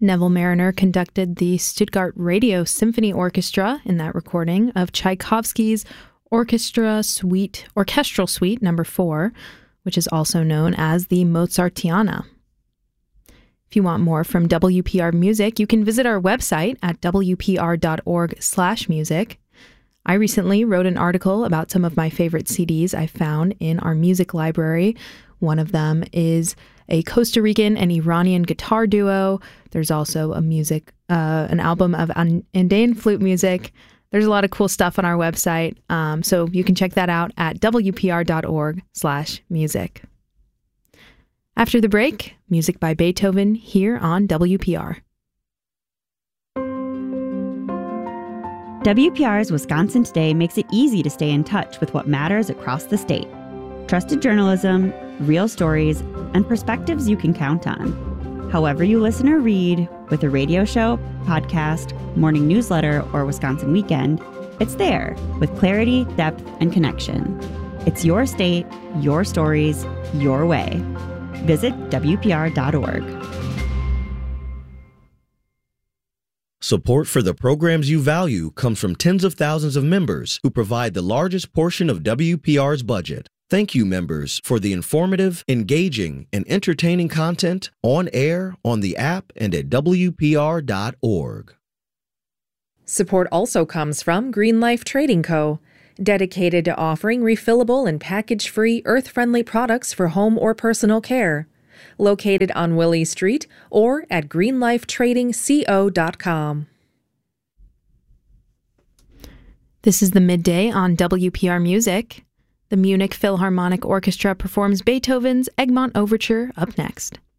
Neville Marriner conducted the Stuttgart Radio Symphony Orchestra in that recording of Tchaikovsky's Orchestral Suite No. 4, which is also known as the Mozartiana. If you want more from WPR Music, you can visit our website at wpr.org/music. I recently wrote an article about some of my favorite CDs I found in our music library. One of them is a Costa Rican and Iranian guitar duo. There's also an album of Andean flute music. There's a lot of cool stuff on our website, so you can check that out at wpr.org/music. After the break, music by Beethoven here on WPR. WPR's Wisconsin Today makes it easy to stay in touch with what matters across the state. Trusted journalism, real stories, and perspectives you can count on. However you listen or read, with a radio show, podcast, morning newsletter, or Wisconsin Weekend, it's there with clarity, depth, and connection. It's your state, your stories, your way. Visit WPR.org. Support for the programs you value comes from tens of thousands of members who provide the largest portion of WPR's budget. Thank you, members, for the informative, engaging, and entertaining content on air, on the app, and at WPR.org. Support also comes from Green Life Trading Co., dedicated to offering refillable and package-free, earth-friendly products for home or personal care. Located on Willie Street or at greenlifetradingco.com. This is the Midday on WPR Music. The Munich Philharmonic Orchestra performs Beethoven's Egmont Overture up next.